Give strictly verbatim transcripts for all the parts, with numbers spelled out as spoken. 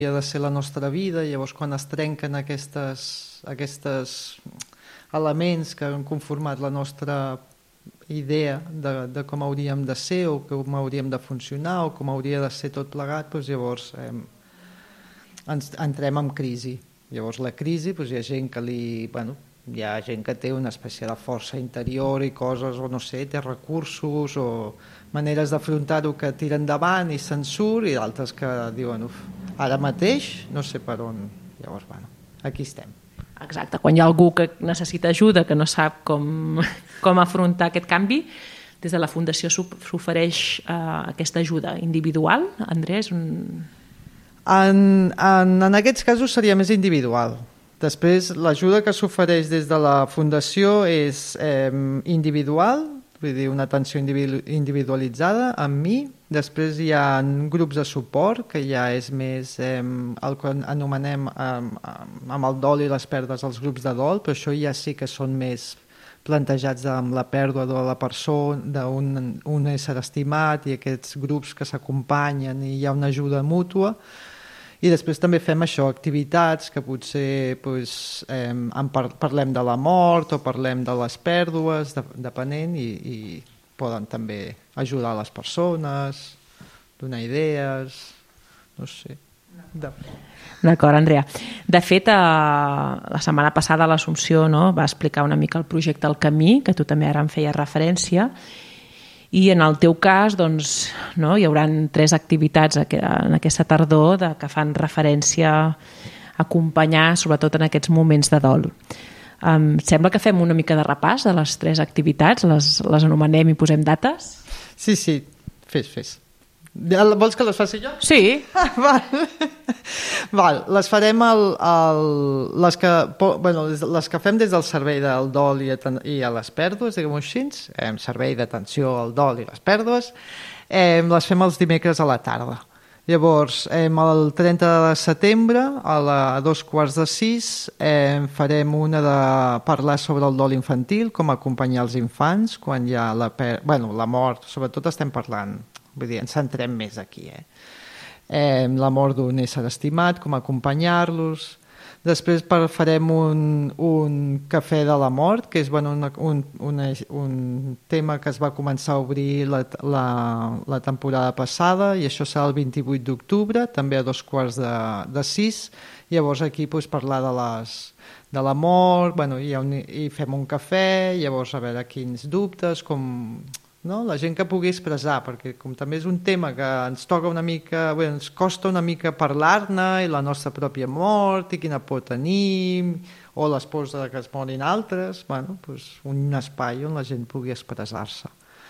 ha de ser la nostra vida. Llavors quan es trenquen aquestes, aquestes elements que han conformat la nostra idea de, de com hauríem de ser o com hauríem de funcionar o com hauria de ser tot plegat, doncs llavors eh, ens entrem en crisi. Llavors la crisi, doncs hi ha gent que li... Bueno, hi ha gent que té una espècie de força interior i coses, o no sé, té recursos o maneres d'afrontar-ho que tiren endavant i se'n surt, i d'altres que diuen, uf, ara mateix no sé per on. Llavors, bueno, aquí estem. Exacte, quan hi ha algú que necessita ajuda, que no sap com, com afrontar aquest canvi, des de la Fundació s'ofereix eh, aquesta ajuda individual, Andrés? Un... En, en, en aquests casos seria més individual. Després, l'ajuda que s'ofereix des de la Fundació és eh, individual, vull dir, una atenció individualitzada amb mi. Després hi ha grups de suport, que ja és més eh, el que anomenem eh, amb el dol i les pèrdues, els grups de dol, però això ja sí que són més plantejats amb la pèrdua de la persona, d'un un ésser estimat, i aquests grups que s'acompanyen i hi ha una ajuda mútua. I després també fem això, activitats que potser doncs, eh, en par parlem de la mort o parlem de les pèrdues, de, depenent, i, i poden també ajudar les persones, donar idees, no sé. De... D'acord, Andrea. De fet, eh, la setmana passada l'Assumpció, no, va explicar una mica el projecte El Camí, que tu també ara en feies referència, i en el teu cas doncs, no, hi haurà tres activitats en aquesta tardor de, que fan referència a acompanyar, sobretot en aquests moments de dol. Em sembla que fem una mica de repàs de les tres activitats, les, les anomenem i posem dates? Sí, sí, fes, fes. Vols que les faci jo? Sí. Val. Val. Les farem el, el, les, que, bueno, les que fem des del servei del dol i a, i a les pèrdues, diguem-ho així, eh, servei d'atenció al dol i les pèrdues, eh, les fem els dimecres a la tarda. Llavors, eh, el trenta de setembre, a, la, a dos quarts de sis, eh, farem una de parlar sobre el dol infantil, com acompanyar els infants quan hi ha la, per... bueno, la mort, sobretot estem parlant, vull dir, ens centrem més aquí, eh? Eh, la mort d'un ésser estimat, com acompanyar-los. Després per, farem un, un cafè de la mort, que és bueno, una, un, una, un tema que es va començar a obrir la, la, la temporada passada, i això serà el vint-i-vuit d'octubre, també a dos quarts de, de sis. Llavors aquí doncs, parlar de, les, de la mort, bueno, i, un, i fem un cafè, llavors a veure quins dubtes, com... No? La gent que pugui expressar, perquè com també és un tema que ens toca una mica, bé, ens costa una mica parlar-ne, i la nostra pròpia mort, i quina por tenim, o les pors de que es morin altres, bueno, doncs un espai on la gent pugui expressar-se.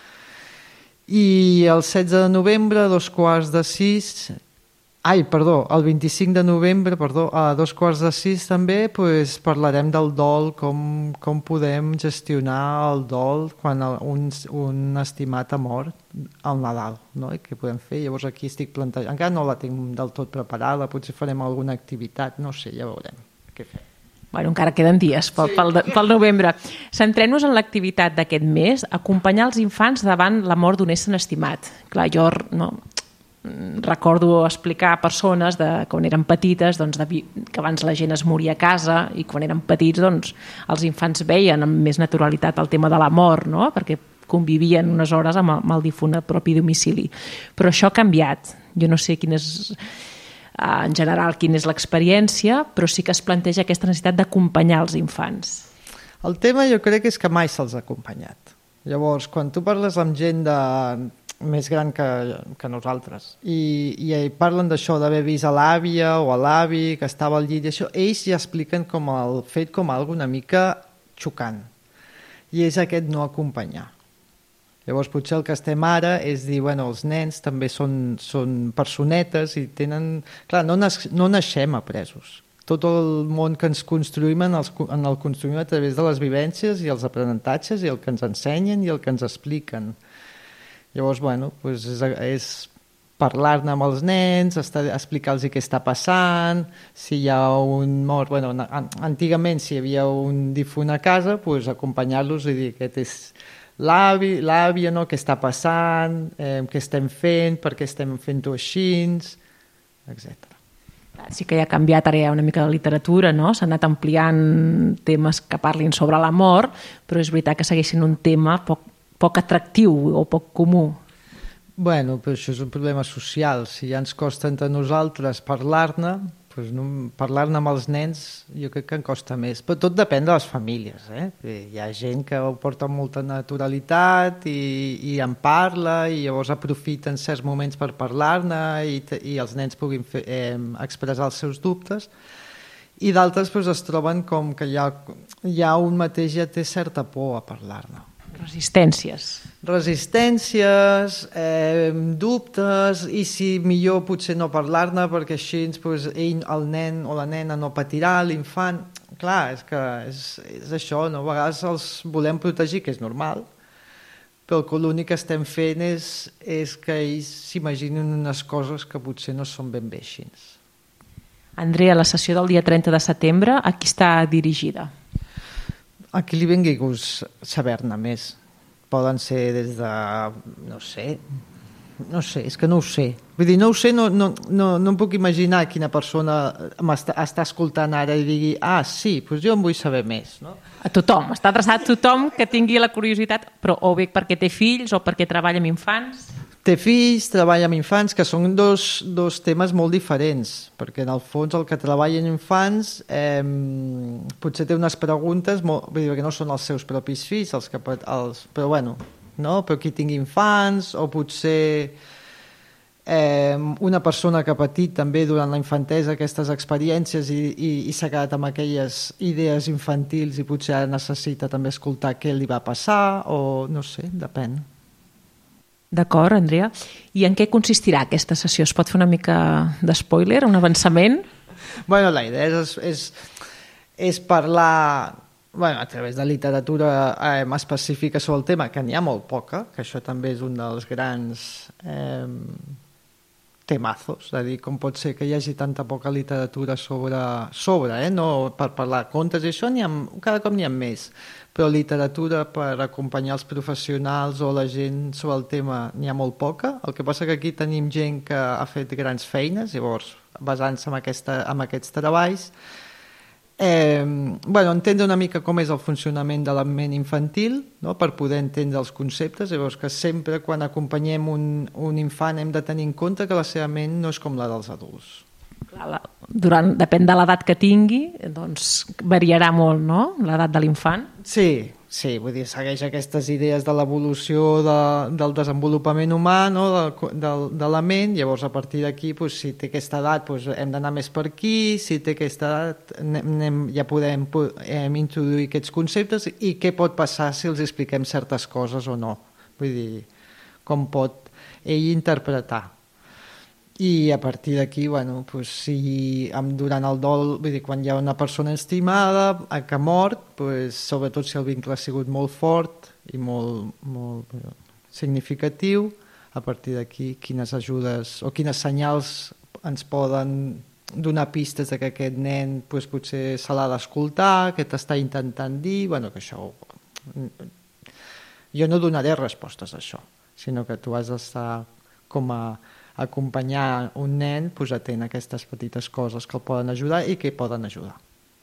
I el setze de novembre, a dos quarts de sis... Ai, perdó, el vint-i-cinc de novembre, perdó, a dos quarts de sis també pues, parlarem del dol, com, com podem gestionar el dol quan un, un estimat ha mort al Nadal, no? I què podem fer? Llavors aquí estic plantejant, encara no la tinc del tot preparada, potser farem alguna activitat, no sé, ja veurem què fem. Bueno, encara queden dies pel, pel, pel novembre. Centrem-nos en l'activitat d'aquest mes, acompanyar els infants davant la mort d'un ésser estimat. Clar, jo... No, recordo explicar a persones de, quan eren petites doncs, de, que abans la gent es moria a casa i quan eren petits doncs, els infants veien amb més naturalitat el tema de la mort, no? Perquè convivien unes hores amb el, amb el difunt al propi domicili. Però això ha canviat. Jo no sé quin és, en general quina és l'experiència, però sí que es planteja aquesta necessitat d'acompanyar els infants. El tema jo crec que és que mai se'ls ha acompanyat. Llavors, quan tu parles amb gent de... més gran que, que nosaltres i, i parlen d'això, d'haver vist a l'àvia o a l'avi que estava al llit i això, ells ja expliquen com el fet com algo una mica xocant, i és aquest no acompanyar. Llavors potser el que estem ara és dir, bueno, els nens també són, són personetes i tenen... Clar, no, nas, no naixem apresos. Tot el món que ens construïm en, els, en el construïm a través de les vivències i els aprenentatges i el que ens ensenyen i el que ens expliquen. Llavors, bueno, doncs és, és parlar-ne amb els nens, explicar-los què està passant, si hi ha un mort... Bueno, antigament, si hi havia un difunt a casa, doncs acompanyar-los i dir aquest és l'avi, l'àvia, no? Què està passant, eh, què estem fent, per què estem fent-ho així, etcètera. Sí que ja ha canviat, ara hi ha una mica de literatura, no? S'han anat ampliant temes que parlin sobre la mort, però és veritat que segueixin un tema poc, poc atractiu o poc comú. Bueno, però això és un problema social. Si ja ens costa entre nosaltres parlar-ne, doncs no, parlar-ne amb els nens jo crec que en costa més. Però tot depèn de les famílies. Eh? Hi ha gent que ho porta amb molta naturalitat i, i en parla i llavors aprofiten certs moments per parlar-ne i, i els nens puguin fer, eh, expressar els seus dubtes. I d'altres doncs, es troben com que ja, ja un mateix ja té certa por a parlar-ne. Resistències. Resistències, eh, dubtes, i si millor potser no parlar-ne perquè així pues, ell, el nen o la nena no patirà, l'infant. Clar, és que és, és això, no? A vegades els volem protegir, que és normal, però l'únic que estem fent és, és que ells s'imaginin unes coses que potser no són ben bé així. Andrea, la sessió del dia trenta de setembre, a qui està dirigida? A qui li vingui gust saber-ne més. Poden ser des de... no sé... no sé, és que no ho sé. Vull dir, no ho sé, no, no, no, no em puc imaginar quina persona m'està està escoltant ara i digui ah, sí, doncs jo en vull saber més. No? A tothom, està adreçat a tothom que tingui la curiositat, però o bé perquè té fills o perquè treballa amb infants. Té fills, treballa amb infants, que són dos, dos temes molt diferents, perquè en el fons el que treballa amb infants eh, potser té unes preguntes, molt, vull dir que no són els seus propis fills, els que, els, però bueno, no? Però qui tingui infants, o potser eh, una persona que ha patit també durant la infantesa aquestes experiències i, i, i s'ha quedat amb aquelles idees infantils i potser ara necessita també escoltar què li va passar, o no sé, depèn. D'acord, Andrea. I en què consistirà aquesta sessió? Es pot fer una mica d'espoiler, un avançament? Bueno, la idea és, és, és parlar bueno, a través de literatura eh, específica sobre el tema, que n'hi ha molt poca, que això també és un dels grans eh, temazos, és a dir, com pot ser que hi hagi tanta poca literatura sobre, sobre eh, no per parlar contes i això, n'hi ha, cada cop n'hi ha més. Però literatura per acompanyar els professionals o la gent sobre el tema n'hi ha molt poca. El que passa que aquí tenim gent que ha fet grans feines, llavors basant-se en, aquesta, en aquests treballs, eh, bueno, entendre una mica com és el funcionament de la ment infantil, no? Per poder entendre els conceptes, llavors que sempre quan acompanyem un, un infant hem de tenir en compte que la seva ment no és com la dels adults. Durant, depèn de l'edat que tingui, doncs variarà molt, no?, l'edat de l'infant. Sí, sí, vull dir, segueix aquestes idees de l'evolució de, del desenvolupament humà, no?, de, de, de la ment, llavors a partir d'aquí, doncs, si té aquesta edat, doncs, hem d'anar més per aquí, si té aquesta edat, anem, ja podem hem, introduir aquests conceptes i què pot passar si els expliquem certes coses o no. Vull dir, com pot ell interpretar. I a partir d'aquí, bueno, pues, si durant el dol, vull dir, quan hi ha una persona estimada que ha mort, pues, sobretot si el vincle ha sigut molt fort i molt, molt significatiu, a partir d'aquí quines ajudes o quines senyals ens poden donar pistes de que aquest nen pues, potser se l'ha d'escoltar, que t'està intentant dir, bueno, que això... Jo no donaré respostes a això, sinó que tu has d'estar com a acompanyar un nen pues, atent a aquestes petites coses que el poden ajudar i que poden ajudar.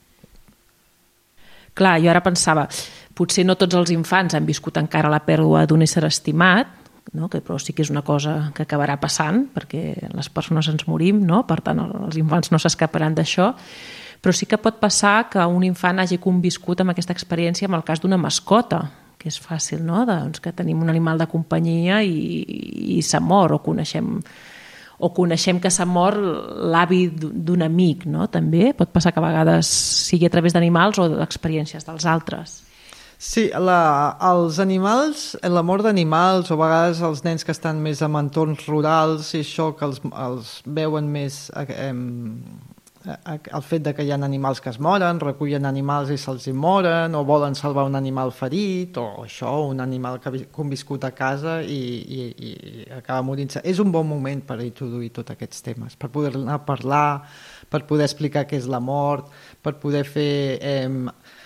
Clar, jo ara pensava, potser no tots els infants han viscut encara la pèrdua d'un ésser estimat, no? Que, però sí que és una cosa que acabarà passant, perquè les persones ens morim, no? Per tant els infants no s'escaparan d'això, però sí que pot passar que un infant hagi conviscut amb aquesta experiència amb el cas d'una mascota, que és fàcil, no? Doncs que tenim un animal de companyia i, i s'ha mort, o coneixem, o coneixem que s'ha mort l'avi d'un amic, no? També pot passar que a vegades sigui a través d'animals o d'experiències dels altres. Sí, la, els animals, la mort d'animals, o a vegades els nens que estan més en entorns rurals i això, que els, els veuen més... Eh, el fet de que hi ha animals que es moren, recullen animals i se'ls hi moren, o volen salvar un animal ferit, o això, un animal que ha conviscut a casa i, i, i acaba morint-se. És un bon moment per introduir tots aquests temes, per poder anar a parlar, per poder explicar què és la mort, per poder fer... Eh,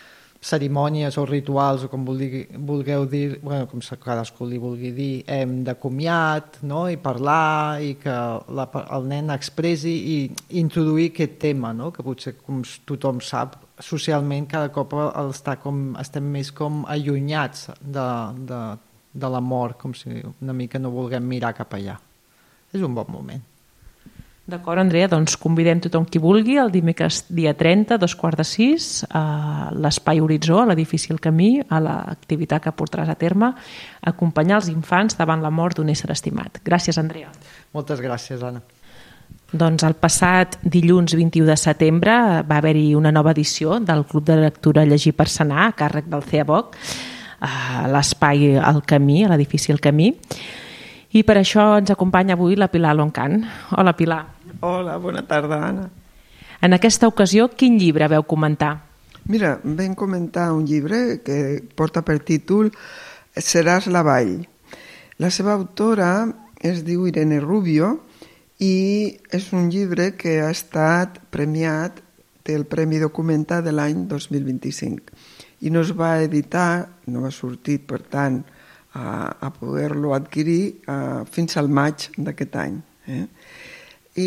cerimònies o rituals, o com vulgui, vulgueu dir, bueno, com cadascú li vulgui dir, hem de comiat, no? I parlar, i que la, el nen expressi i introduir aquest tema, no? Que potser, com tothom sap, socialment cada cop el està com, estem més com allunyats de, de, de la mort, com si una mica no vulguem mirar cap allà. És un bon moment. D'acord, Andrea, doncs convidem tothom qui vulgui el dimecres dia trenta, dos quarts de sis, a l'Espai Horitzó, a l'edifici El Camí, a l'activitat que portaràs a terme, acompanyar els infants davant la mort d'un ésser estimat. Gràcies, Andrea. Moltes gràcies, Anna. Doncs el passat dilluns vint-i-u de setembre va haver-hi una nova edició del Club de Lectura Llegir per Sanar, a càrrec del C E A B O C, a l'Espai El Camí, a l'edifici El Camí. I per això ens acompanya avui la Pilar Loncan. Hola, Pilar. Hola, bona tarda, Anna. En aquesta ocasió, quin llibre veu comentar? Mira, vam comentar un llibre que porta per títol Seràs la vall. La seva autora es diu Irene Rubio i és un llibre que ha estat premiat, té el Premi Documenta de l'any dos mil vint-i-cinc i no es va editar, no va sortir, per tant, a, a poder-lo adquirir a, fins al maig d'aquest any. Eh? I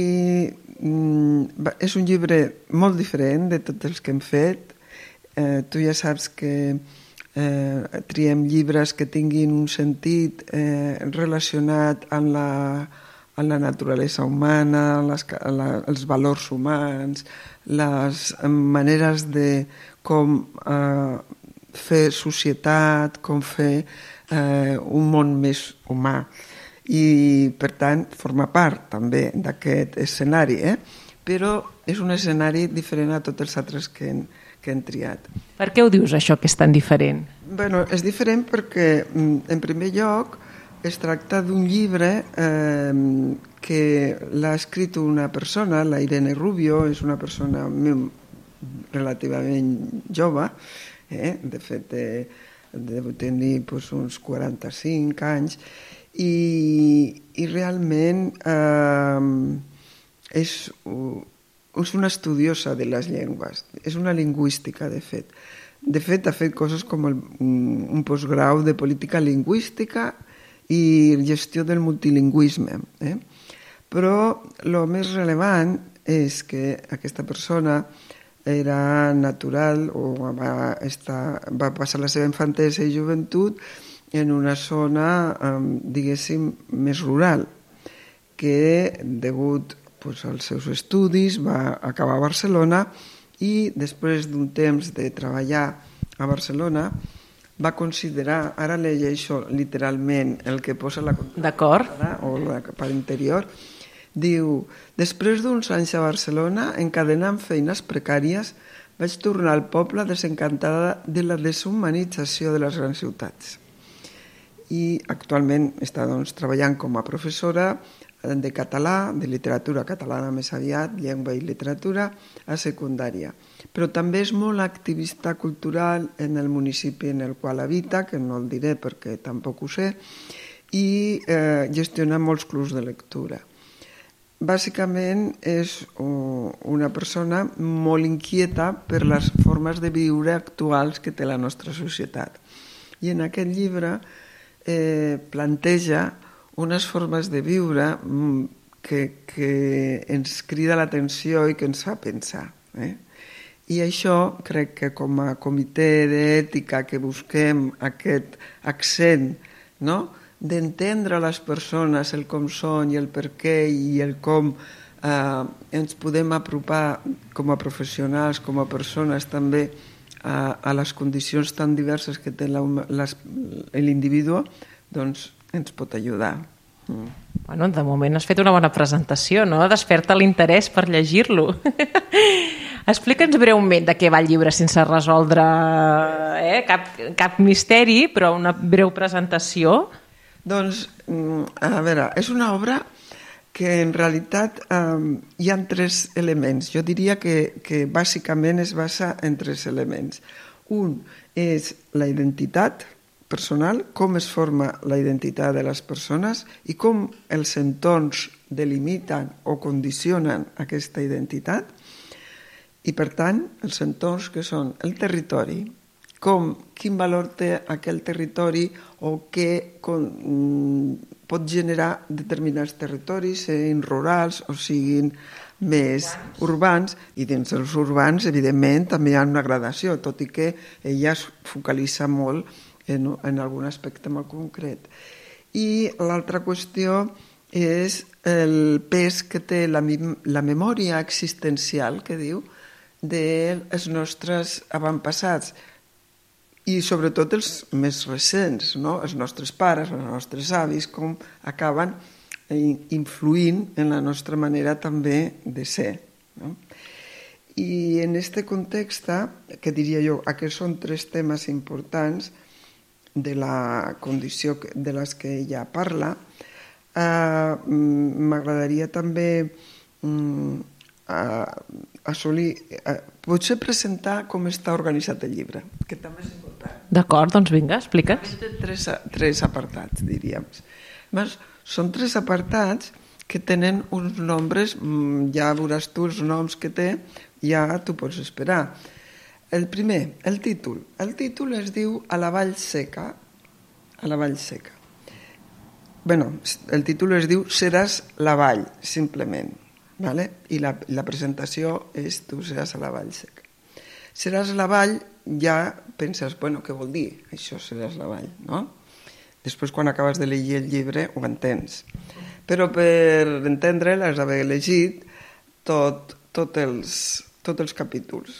mm, és un llibre molt diferent de tots els que hem fet. Eh, tu ja saps que eh, triem llibres que tinguin un sentit eh, relacionat amb la, amb la naturalesa humana, les, la, els valors humans, les maneres de com eh, fer societat, com fer eh, un món més humà. I, per tant, forma part també d'aquest escenari, eh? Però és un escenari diferent a tots els altres que hem, que hem triat. Per què ho dius, això, que és tan diferent? Bueno, és diferent perquè, en primer lloc, es tracta d'un llibre eh, que l'ha escrit una persona, la Irene Rubio, és una persona relativament jove, eh? De fet, eh, deu tenir pues, uns quaranta-cinc anys, i, i realment eh, és, és una estudiosa de les llengües, és una lingüística, de fet. De fet, ha fet coses com el, un postgrau de política lingüística i gestió del multilingüisme. Eh? Però el més rellevant és que aquesta persona era natural o va, estar, va passar la seva infantesa i joventut en una zona, diguéssim, més rural, que degut pues, als seus estudis va acabar a Barcelona i després d'un temps de treballar a Barcelona va considerar, ara llegeixo literalment el que posa la contractada o la part interior, diu, després d'uns anys a Barcelona encadenant feines precàries vaig tornar al poble desencantada de la deshumanització de les grans ciutats. I actualment està doncs, treballant com a professora de català, de literatura catalana més aviat, llengua i literatura, a secundària. Però també és molt activista cultural en el municipi en el qual habita, que no el diré perquè tampoc ho sé, i eh, gestiona molts clubs de lectura. Bàsicament és una persona molt inquieta per les formes de viure actuals que té la nostra societat. I en aquest llibre Eh, planteja unes formes de viure que, que ens crida l'atenció i que ens fa pensar. Eh? I això crec que com a comitè d'ètica que busquem aquest accent, no? D'entendre les persones, el com són i el per què i el com eh, ens podem apropar com a professionals, com a persones també a, a les condicions tan diverses que té l'individu, doncs ens pot ajudar. Mm. Bueno, de moment has fet una bona presentació, no? Desperta l'interès per llegir-lo. Explica'ns breument de què va el llibre sense resoldre eh? cap, cap misteri, però una breu presentació. Doncs, a veure, és una obra que en realitat eh, hi ha tres elements. Jo diria que, que bàsicament es basa en tres elements. Un és la identitat personal, com es forma la identitat de les persones i com els entorns delimiten o condicionen aquesta identitat. I per tant, els entorns que són el territori, com, quin valor té aquell territori o què con, pot generar determinats territoris, siguin rurals o siguin més urbans, i dins dels urbans, evidentment, també hi ha una gradació, tot i que ella es focalitza molt en, en algun aspecte molt concret. I l'altra qüestió és el pes que té la, la memòria existencial, que diu, dels nostres avantpassats, i sobretot els més recents, no? Els nostres pares, els nostres avis, com acaben influint en la nostra manera també de ser. No? I en aquest context, que diria jo, aquests són tres temes importants de la condició de les que ella parla, eh, m'agradaria també eh, assolir, eh, potser presentar com està organitzat el llibre, que també és important. D'acord, doncs vinga, explica'ns. Tres, tres apartats, diríem. Més, són tres apartats que tenen uns nombres, ja veuràs tu els noms que té, ja t'ho pots esperar. El primer, el títol. El títol es diu A la Vall Seca. A la Vall Seca. Bueno, el títol es diu Seràs la Vall, simplement. ¿Vale? I la, la presentació és Tu seràs a la Vall Seca. Seràs la Vall, ja penses, bueno, què vol dir això, seràs la Vall, no? Després, quan acabes de llegir el llibre, ho entens. Però per entendre l'has d'haver llegit tot, tot, els, tots els capítols.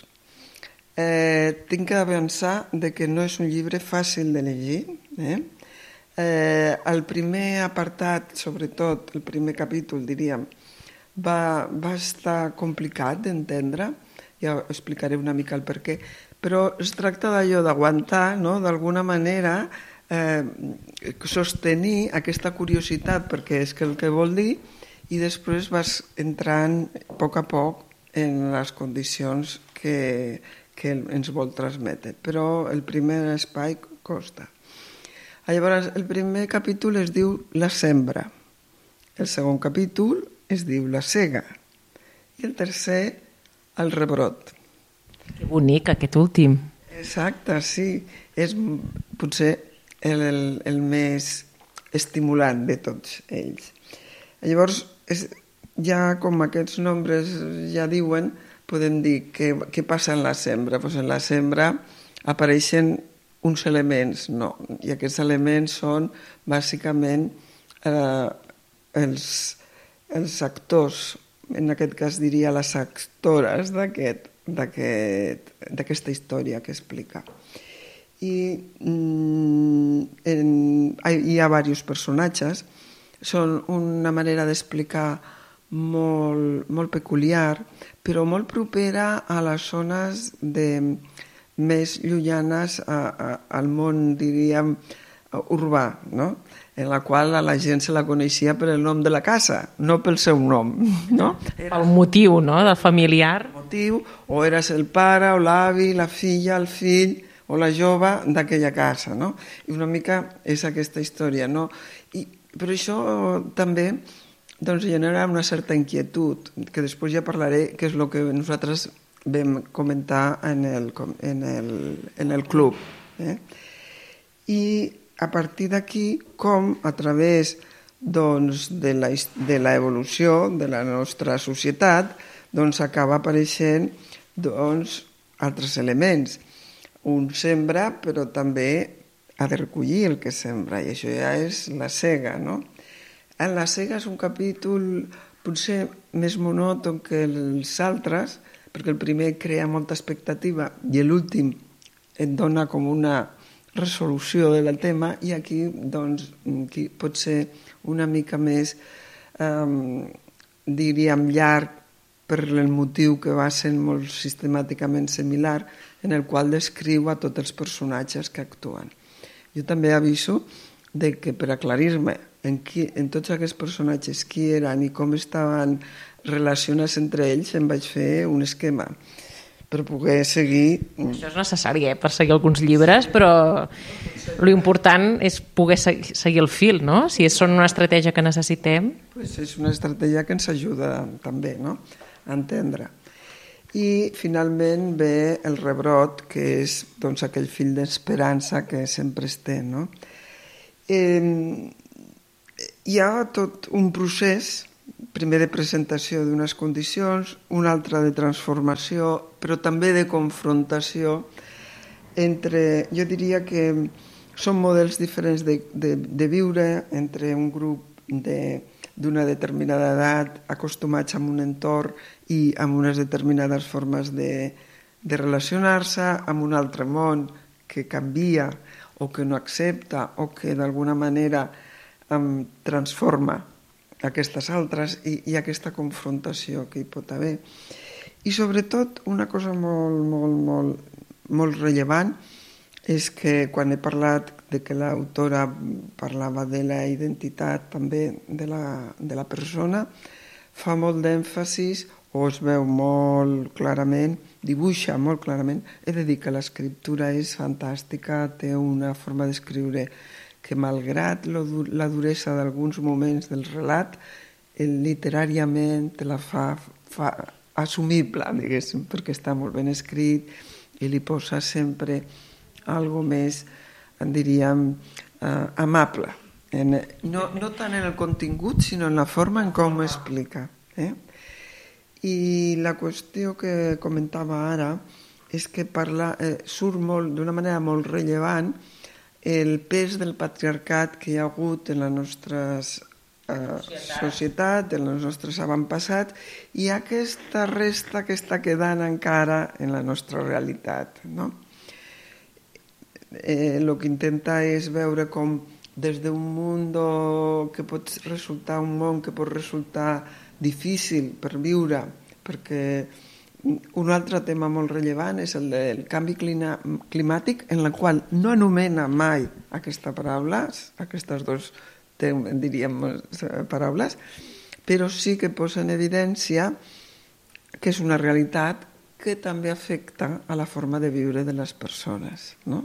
Eh, tinc que avançar de que no és un llibre fàcil de llegir. Eh? Eh, el primer apartat, sobretot el primer capítol, diríem, va, va estar complicat d'entendre, ja explicaré una mica el per què, però es tracta d'allò d'aguantar, no?, d'alguna manera, eh, sostenir aquesta curiositat, perquè és que el que vol dir, i després vas entrant a poc a poc en les condicions que, que ens vol transmetre. Però el primer espai costa. Llavors, el primer capítol es diu La sembra, el segon capítol es diu La sega i el tercer El rebrot. Que bonic, aquest últim. Exacte, sí. És potser el, el, el més estimulant de tots ells. Llavors, és, ja com aquests nombres ja diuen, podem dir que, què passa en la sembra. Pues en la sembra apareixen uns elements, no? I aquests elements són bàsicament eh, els, els actors, en aquest cas diria les actores d'aquest d'aquesta història que explica. I mm, en, hi ha diversos personatges, són una manera d'explicar molt, molt peculiar, però molt propera a les zones de, més llunyanes a, a, al món, diríem, urbà, no? En la qual a la gent se la coneixia per el nom de la casa, no pel seu nom, no? Pel motiu, no?, del familiar. El motiu, o eres el pare, o l'avi, la filla, el fill, o la jove d'aquella casa, no? I una mica és aquesta història, no? I, però això també doncs, genera una certa inquietud, que després ja parlaré, que és el que nosaltres vam comentar en el, en el, en el club. Eh? I a partir d'aquí, com a través doncs, de la, de l'evolució de la nostra societat, doncs acaba apareixent doncs, altres elements. Un sembra, però també ha de recollir el que sembra, i això ja és la sega, no? En la sega és un capítol potser més monòton que els altres, perquè el primer crea molta expectativa i l'últim et dona com una resolució del tema, i aquí doncs, aquí pot ser una mica més, eh, diríem, llarg per el motiu que va sent molt sistemàticament similar, en el qual descriu a tots els personatges que actuen. Jo també aviso de que per aclarir-me en, qui, en tots aquests personatges qui eren i com estaven relacionats entre ells, em vaig fer un esquema per poder seguir... Això és necessari, eh, per seguir alguns llibres, però l'important és poder seguir el fil, no? Si és una estratègia que necessitem... Pues és una estratègia que ens ajuda també, no?, a entendre. I finalment ve el rebrot, que és doncs, aquell fil d'esperança que sempre es té. No? Eh, hi ha tot un procés, primer de presentació d'unes condicions, un altre de transformació, però també de confrontació entre, jo diria que són models diferents de, de, de viure entre un grup d'una de, determinada edat, acostumats a un entorn i amb unes determinades formes de, de relacionar-se, amb un altre món que canvia o que no accepta o que d'alguna manera um, transforma aquestes altres i, i aquesta confrontació que hi pot haver. I sobretot una cosa molt, molt, molt, molt rellevant és que quan he parlat de que l'autora parlava de la identitat també de la, de la persona, fa molt d'èmfasis o es veu molt clarament, dibuixa molt clarament. He de dir que l'escriptura és fantàstica, té una forma d'escriure que malgrat la duresa d'alguns moments del relat, literàriament la fa, fa assumible, diguéssim, perquè està molt ben escrit i li posa sempre algo més, en diríem, eh, amable. En, no, no tant en el contingut, sinó en la forma en com ho explica. Eh? I la qüestió que comentava ara és que parla, eh, surt molt, d'una manera molt rellevant el pes del patriarcat que hi ha hagut en la nostra eh, societat, en els nostres avantpassats, i aquesta resta que està quedant encara en la nostra realitat. No? Eh, el que intenta és veure com des d'un món que pot resultar un món que pot resultar difícil per viure, perquè un altre tema molt rellevant és el del canvi climàtic, en la qual no anomena mai aquesta paraula, aquestes dues diríem paraules, però sí que posa en evidència que és una realitat que també afecta a la forma de viure de les persones, no?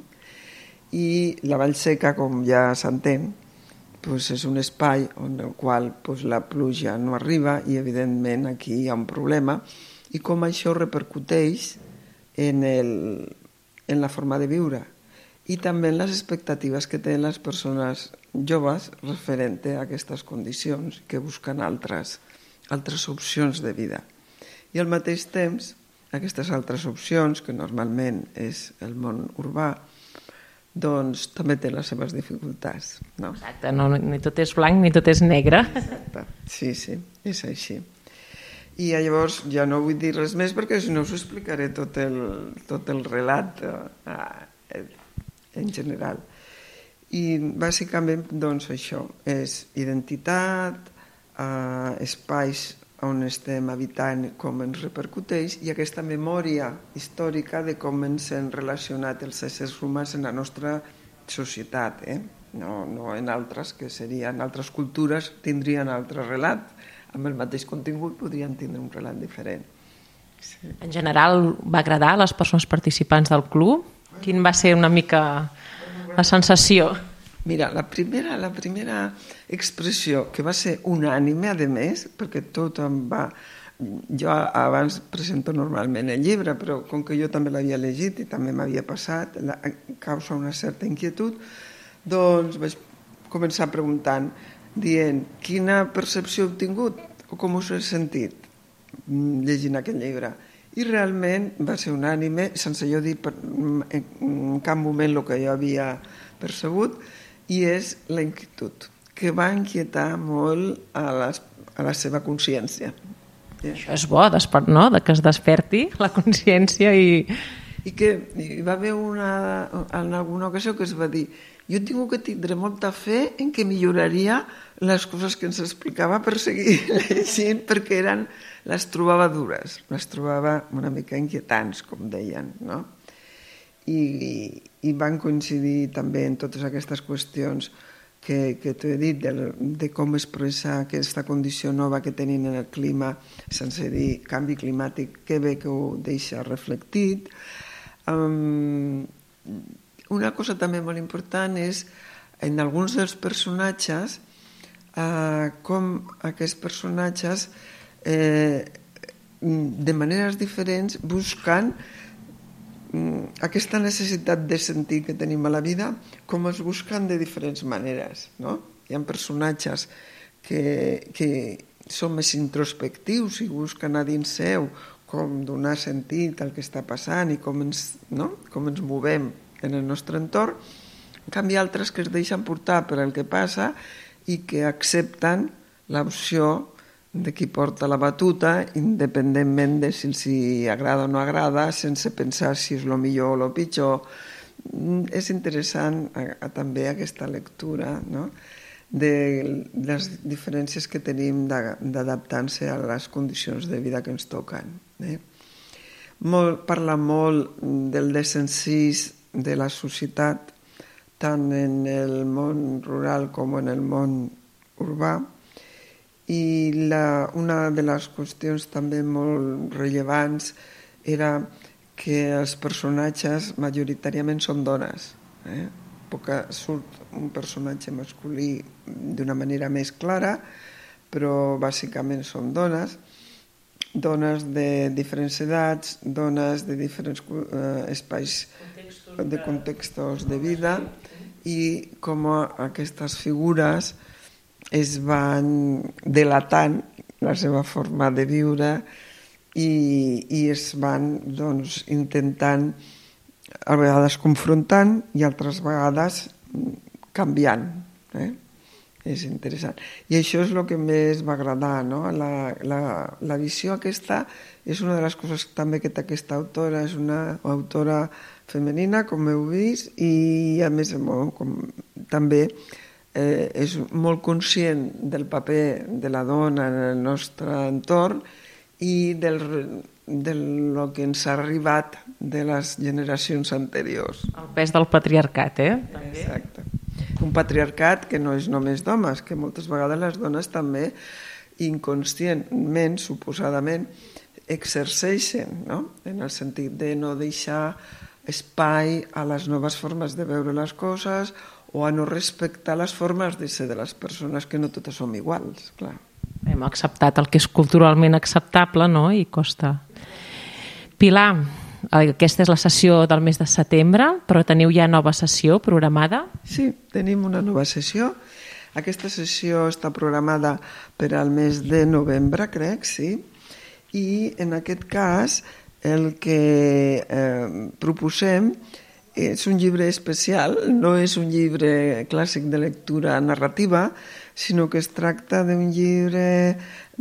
I la Vall Seca, com ja s'entén, doncs és un espai en el qual doncs, la pluja no arriba i evidentment aquí hi ha un problema i com això repercuteix en, el, en la forma de viure i també en les expectatives que tenen les persones joves referent a aquestes condicions que busquen altres, altres opcions de vida. I al mateix temps, aquestes altres opcions, que normalment és el món urbà, doncs també té les seves dificultats. No? Exacte, no, ni tot és blanc ni tot és negre. Exacte, sí, sí, és així. I llavors ja no vull dir res més perquè si no us explicaré tot el, tot el relat eh, en general. I bàsicament doncs això, és identitat, eh, espais on estem habitant, com ens repercuteix, i aquesta memòria històrica de com ens han relacionat els éssers humans en la nostra societat, eh? no, no en altres, que serien altres cultures, tindrien altre relat, amb el mateix contingut podrien tindre un relat diferent. Sí. En general, va agradar a les persones participants del club? Quin va ser una mica la sensació? Mira, la primera, la primera expressió, que va ser unànime, a més, perquè tot em va... Jo abans presento normalment el llibre, però com que jo també l'havia llegit i també m'havia passat, la, causa una certa inquietud, doncs vaig començar preguntant, dient, quina percepció heu tingut o com us heu sentit llegint aquest llibre? I realment va ser unànime, sense jo dir per, en cap moment el que jo havia percebut, i és la inquietud, que va inquietar molt a, les, a la seva consciència. Això és bo, despert, no?, de que es desperti la consciència i... I que hi va haver una, en alguna ocasió que es va dir jo he tingut que tindre molta fe en que milloraria les coses que ens explicava per seguir llegint, perquè eren, les trobava dures, les trobava una mica inquietants, com deien, no? I, i van coincidir també en totes aquestes qüestions que, que t'he dit, de, de com expressar aquesta condició nova que tenim en el clima, sense dir canvi climàtic, que bé que ho deixa reflectit. Um, una cosa també molt important és, en alguns dels personatges, uh, com aquests personatges eh, de maneres diferents, buscant aquesta necessitat de sentir que tenim a la vida, com es busquen de diferents maneres, no? Hi ha personatges que, que són més introspectius i busquen a dins seu com donar sentit al que està passant i com ens, no? com ens movem en el nostre entorn. En canvi, altres que es deixen portar per el que passa i que accepten l'opció de qui porta la batuta, independentment de si els agrada o no agrada, sense pensar si és el millor o el pitjor. És interessant a, a, també aquesta lectura, no? de les diferències que tenim d'adaptar-se a les condicions de vida que ens toquen. Eh? Molt, parla molt del desencís de la societat, tant en el món rural com en el món urbà, i la, una de les qüestions també molt rellevants era que els personatges majoritàriament són dones. Eh? Poca, surt un personatge masculí d'una manera més clara, però bàsicament són dones, dones de diferents edats, dones de diferents eh, espais, de contextos de vida, i com aquestes figures es van delatant la seva forma de viure i, i es van doncs, intentant, a vegades confrontant i altres vegades canviant. Eh? És interessant. I això és el que més va agradar, no? La, la, la visió aquesta és una de les coses també que té aquesta autora, és una autora femenina, com heu vist, i a més com, també eh, és molt conscient del paper de la dona en el nostre entorn i del, del que ens ha arribat de les generacions anteriors. El pes del patriarcat, eh? També. Exacte. Un patriarcat que no és només d'homes, que moltes vegades les dones també inconscientment, suposadament, exerceixen, no? En el sentit de no deixar espai a les noves formes de veure les coses o a no respectar les formes de ser de les persones, que no totes som iguals, clar. Hem acceptat el que és culturalment acceptable, no? I costa. Pilar, aquesta és la sessió del mes de setembre, però teniu ja nova sessió programada? Sí, tenim una nova sessió. Aquesta sessió està programada per al mes de novembre, crec, sí. I en aquest cas el que eh, proposem és un llibre especial, no és un llibre clàssic de lectura narrativa, sinó que es tracta d'un llibre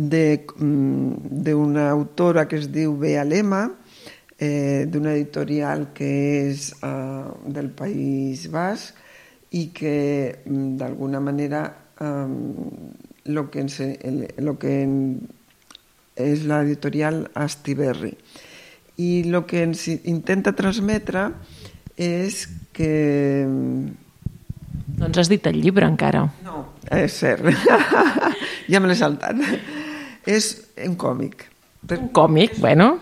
d'una autora que es diu Bea Lema, eh, d'una editorial que és eh, del País Basc i que d'alguna manera eh, lo que, ens, el, lo que en, és l'editorial Astiberri. I el que ens intenta transmetre és que... Doncs has dit el llibre encara. No, és cert. Ja me l'he saltat. És un còmic. Un còmic, bueno.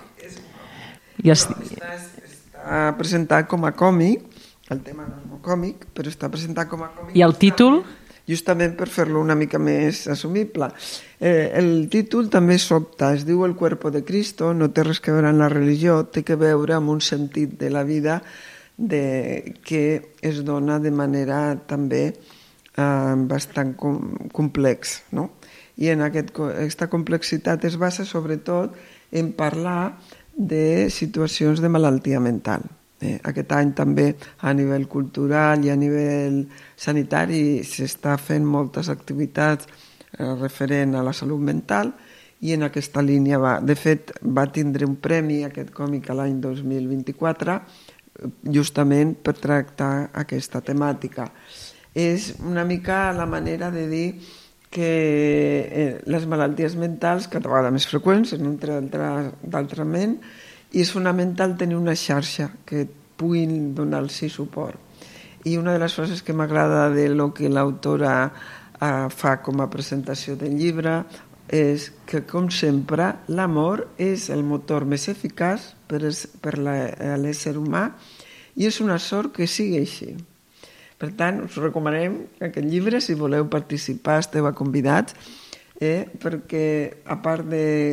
I es... no, està, està presentat com a còmic, el tema no és un còmic, però està presentat com a còmic. I el títol? Justament per fer-lo una mica més assumible. Eh, el títol també sobta, es diu El cuerpo de Cristo, no té res que veure amb la religió, té que veure amb un sentit de la vida de, que es dona de manera també eh, bastant com, complex, no? I en aquest, aquesta complexitat es basa sobretot en parlar de situacions de malaltia mental. Eh, aquest any també a nivell cultural i a nivell sanitari s'està fent moltes activitats eh, referent a la salut mental i en aquesta línia va. De fet, va tindre un premi aquest còmic l'any dos mil vint-i-quatre justament per tractar aquesta temàtica. És una mica la manera de dir que eh, les malalties mentals, cada vegada més freqüents, en un d'altrament, i és fonamental tenir una xarxa que puguin donar-los suport. I una de les frases que m'agrada de lo que l'autora eh, fa com a presentació del llibre és que, com sempre, l'amor és el motor més eficaç per, es, per la, l'ésser humà i és una sort que sigui així. Per tant, us recomanem aquest llibre, si voleu participar, esteu convidats, eh, perquè a part de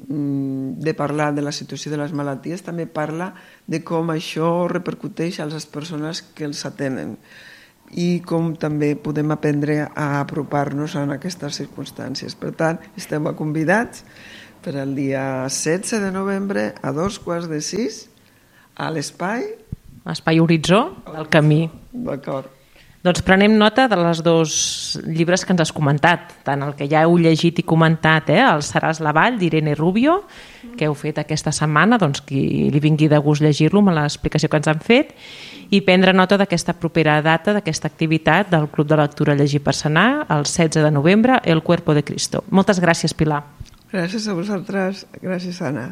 de parlar de la situació de les malalties, també parla de com això repercuteix a les persones que els atenen i com també podem aprendre a apropar-nos en aquestes circumstàncies. Per tant, esteu convidats per al dia setze de novembre a dos quarts de sis a l'espai... Espai Horitzó, del Camí. D'acord. Doncs prenem nota de les dos llibres que ens has comentat, tant el que ja heu llegit i comentat, eh? El Seràs la Vall, d'Irene Rubio, que heu fet aquesta setmana, doncs qui li vingui de gust llegir-lo amb l'explicació que ens han fet, i prendre nota d'aquesta propera data, d'aquesta activitat del Club de Lectura Llegir per Sanar, el setze de novembre, El Cuerpo de Cristo. Moltes gràcies, Pilar. Gràcies a vosaltres. Gràcies, Anna.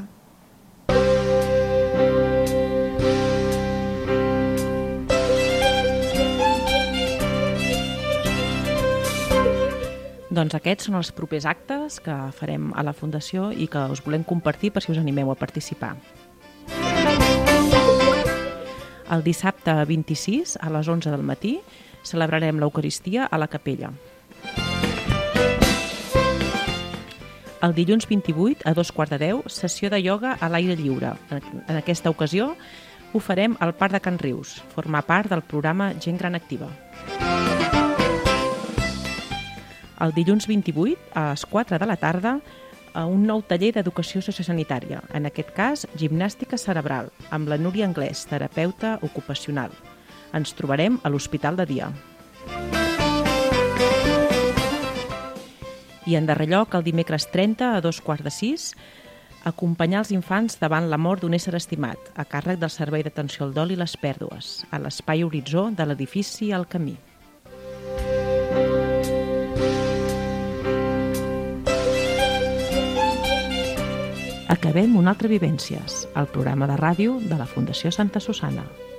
Doncs aquests són els propers actes que farem a la Fundació i que us volem compartir per si us animeu a participar. El dissabte vint-i-sis, a les onze del matí, celebrarem l'Eucaristia a la capella. El dilluns vint-i-vuit, a dos quarts de deu, sessió de ioga a l'aire lliure. En aquesta ocasió ho farem al Parc de Can Rius, formar part del programa Gent Gran Activa. El dilluns vint-i-vuit, a les quatre de la tarda, un nou taller d'educació sociosanitària, en aquest cas gimnàstica cerebral, amb la Núria Anglès, terapeuta ocupacional. Ens trobarem a l'Hospital de Dia. I en darrer lloc, el dimecres trenta, a dos quarts de sis, acompanyar els infants davant la mort d'un ésser estimat, a càrrec del Servei d'Atenció al Dol i les Pèrdues, a l'Espai Horitzó de l'edifici El Camí. Acabem una altra Vivències, el programa de ràdio de la Fundació Santa Susanna.